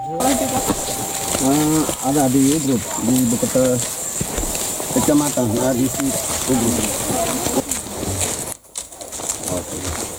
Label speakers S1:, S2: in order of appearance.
S1: Ada di grup di dekat kecamatan di si grup. Oke.